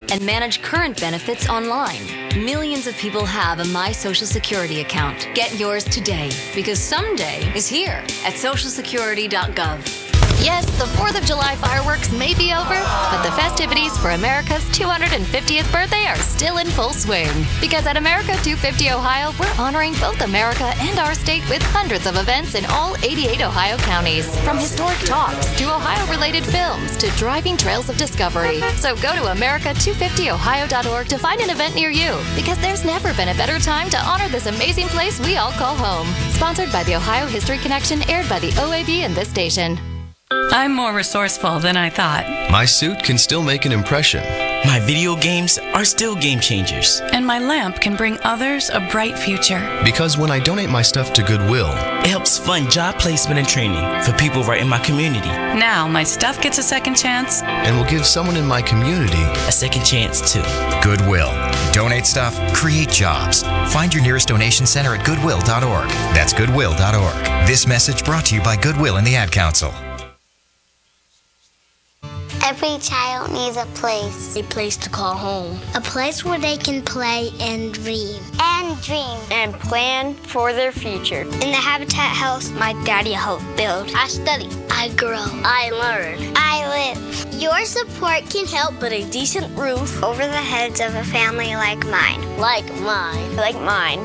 and manage current benefits online. Millions of people have a My Social Security account. Get yours today, because someday is here at socialsecurity.gov. Yes, the 4th of July fireworks may be over, but the festivities for America's 250th birthday are still in full swing. Because at America 250 Ohio, we're honoring both America and our state with hundreds of events in all 88 Ohio counties. From historic talks to Ohio-related films to driving trails of discovery. So go to America250Ohio.org to find an event near you. Because there's never been a better time to honor this amazing place we all call home. Sponsored by the Ohio History Connection, aired by the OAB and this station. I'm more resourceful than I thought. My suit can still make an impression. My video games are still game changers. And my lamp can bring others a bright future. Because when I donate my stuff to Goodwill, it helps fund job placement and training for people right in my community. Now my stuff gets a second chance. And will give someone in my community a second chance too. Goodwill. Donate stuff, create jobs. Find your nearest donation center at goodwill.org. That's goodwill.org. This message brought to you by Goodwill and the Ad Council. Every child needs a place. A place to call home. A place where they can play and dream. And plan for their future. In the Habitat house, my daddy helped build. I study. I grow. I learn. I live. Your support can help, but a decent roof over the heads of a family like mine. Like mine. Like mine.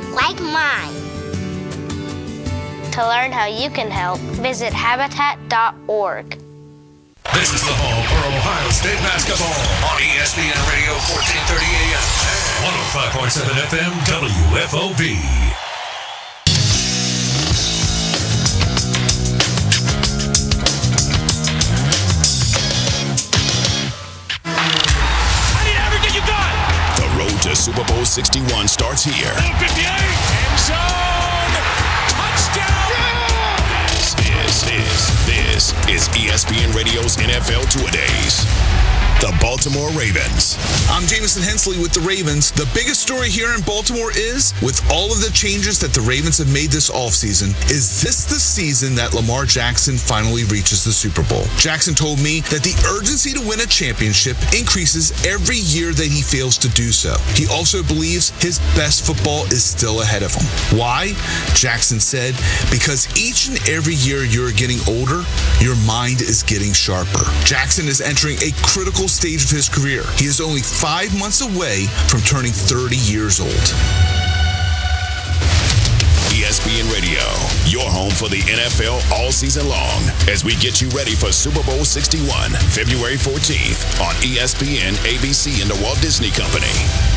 To learn how you can help, visit habitat.org. This is the home for Ohio State basketball on ESPN Radio 1430 AM and 105.7 FM WFOB. I need everything you got. The road to Super Bowl 61 starts here. 58, end zone, touchdown. This is ESPN Radio's NFL Two-A-Days. The Baltimore Ravens. I'm Jameson Hensley with the Ravens. The biggest story here in Baltimore is, with all of the changes that the Ravens have made this offseason, is this the season that Lamar Jackson finally reaches the Super Bowl? Jackson told me that the urgency to win a championship increases every year that he fails to do so. He also believes his best football is still ahead of him. Why? Jackson said, because each and every year you're getting older, your mind is getting sharper. Jackson is entering a critical stage of his career. He is only 5 months away from turning 30 years old. ESPN Radio, your home for the NFL all season long, as we get you ready for Super Bowl 61, February 14th on ESPN, ABC, and the Walt Disney Company.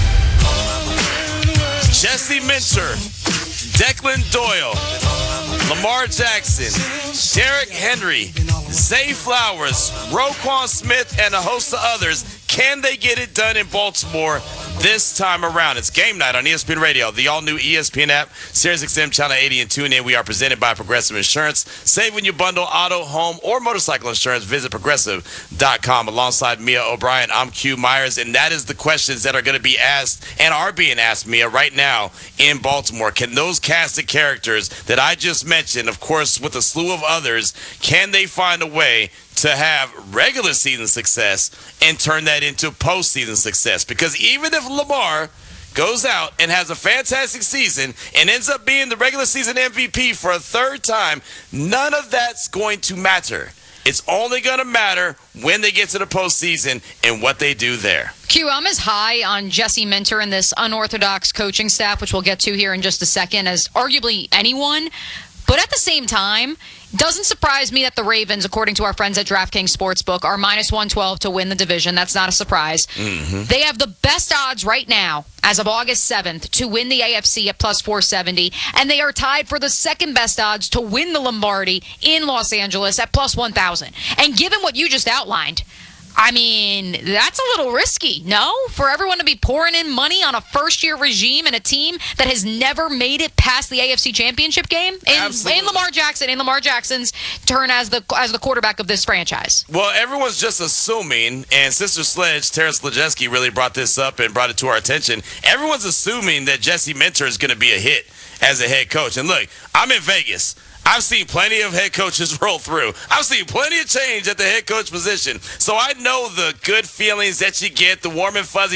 Jesse Minter, Declan Doyle, Lamar Jackson, Derrick Henry, Zay Flowers, Roquan Smith, and a host of others. Can they get it done in Baltimore this time around? It's game night on ESPN Radio, the all-new ESPN app, SiriusXM Channel 80, and tune in. We are presented by Progressive Insurance. Save when you bundle auto, home, or motorcycle insurance. Visit Progressive.com. Alongside Mia O'Brien, I'm Q Myers, and that is the questions that are going to be asked and are being asked, Mia, right now in Baltimore. Can those cast of characters that I just mentioned, of course, with a slew of others, can they find a way to have regular season success and turn that into postseason success? Because even if Lamar goes out and has a fantastic season and ends up being the regular season MVP for a third time, none of that's going to matter. It's only going to matter when they get to the postseason and what they do there. Q, I'm as high on Jesse Minter and this unorthodox coaching staff, which we'll get to here in just a second, as arguably anyone. But at the same time, doesn't surprise me that the Ravens, according to our friends at DraftKings Sportsbook, are minus 112 to win the division. That's not a surprise. Mm-hmm. They have the best odds right now, as of August 7th, to win the AFC at plus 470. And they are tied for the second best odds to win the Lombardi in Los Angeles at plus 1,000. And given what you just outlined, I mean, that's a little risky, no? For everyone to be pouring in money on a first-year regime and a team that has never made it past the AFC Championship game in Lamar Jackson, in Lamar Jackson's turn as the quarterback of this franchise. Well, everyone's just assuming, and Sister Sledge, Terrence Lejeski, really brought this up and brought it to our attention. Everyone's assuming that Jesse Minter is going to be a hit as a head coach. And look, I'm in Vegas. I've seen plenty of head coaches roll through. I've seen plenty of change at the head coach position. So I know the good feelings that you get, the warm and fuzzy